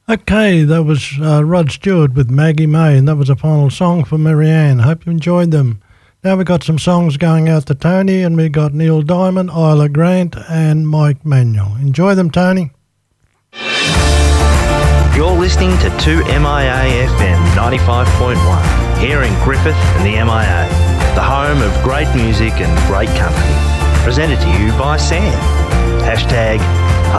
Okay, that was Rod Stewart with Maggie May, and that was a final song for Marianne. Hope you enjoyed them. Now we've got some songs going out to Tony, and we got Neil Diamond, Isla Grant, and Mike Manuel. Enjoy them, Tony. You're listening to 2MIA FM 95.1, here in Griffith and the MIA, the home of great music and great company. Presented to you by Sam. Hashtag